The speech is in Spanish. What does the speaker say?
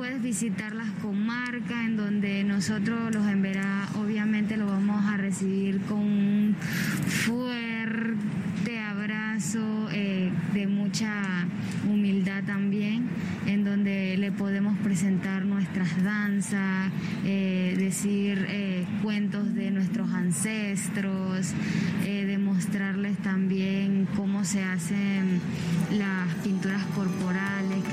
puedes visitar las comarcas, en donde nosotros los Emberá obviamente lo vamos a recibir con un fuerte abrazo de mucha humildad también, en donde le podemos presentar nuestras danzas, decir cuentos de nuestros ancestros, demostrarles también cómo se hacen las pinturas corporales.